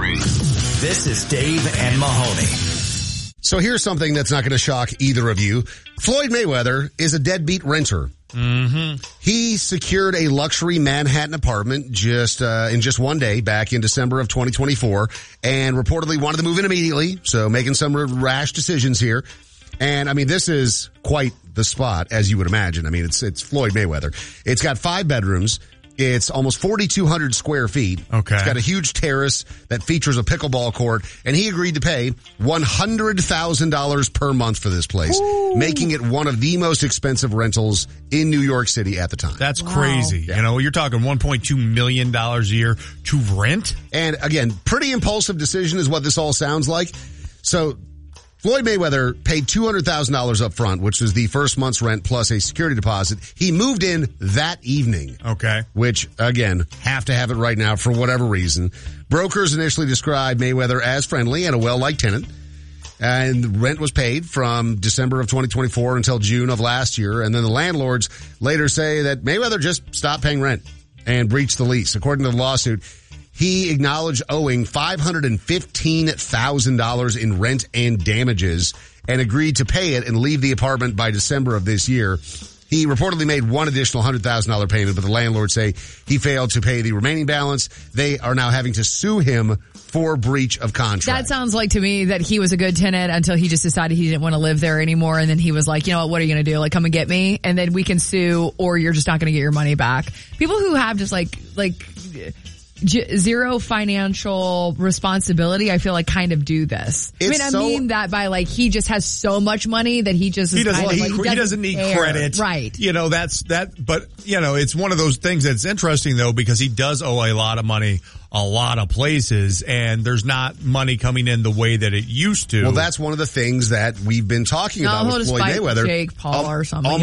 This is Dave and Mahoney. So here's something that's not going to shock either of you. Floyd Mayweather is a deadbeat renter. Mm-hmm. He secured a luxury Manhattan apartment in just one day back in December of 2024 and reportedly wanted to move in immediately. So making some rash decisions here. And I mean, this is quite the spot, as you would imagine. I mean, it's Floyd Mayweather. It's got 5 bedrooms. It's almost 4,200 square feet. Okay. It's got a huge terrace that features a pickleball court, and he agreed to pay $100,000 per month for this place, making it one of the most expensive rentals in New York City at the time. That's crazy. Yeah. You know, you're talking $1.2 million a year to rent. And again, pretty impulsive decision is what this all sounds like. So Floyd Mayweather paid $200,000 up front, which was the first month's rent plus a security deposit. He moved in that evening. Okay. Which, again, have to have it right now for whatever reason. Brokers initially described Mayweather as friendly and a well-liked tenant. And the rent was paid from December of 2024 until June of last year. And then the landlords later say that Mayweather just stopped paying rent and breached the lease. According to the lawsuit, he acknowledged owing $515,000 in rent and damages and agreed to pay it and leave the apartment by December of this year. He reportedly made one additional $100,000 payment, but the landlords say he failed to pay the remaining balance. They are now having to sue him for breach of contract. That sounds like to me that he was a good tenant until he just decided he didn't want to live there anymore. And then he was like, you know what are you going to do? Like, come and get me. And then we can sue, or you're just not going to get your money back. People who have just like zero financial responsibility, I feel like kind of do this. I mean that by like, he just has so much money that he just, he doesn't need credit. Right. You know, that's that, but you know, it's one of those things that's interesting though, because he does owe a lot of money a lot of places, and there's not money coming in the way that it used to. Well, that's one of the things that we've been talking about with Floyd Mayweather. Jake Paul or something.